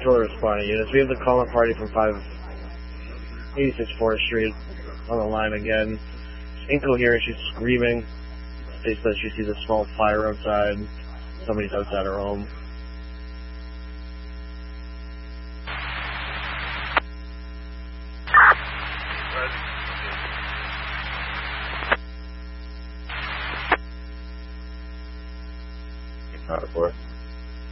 Controller responding units. We have the calling party from 586 4th Street on the line again. She's incoherent, she's screaming. They said she sees a small fire outside. Somebody's outside her home. Out of 4.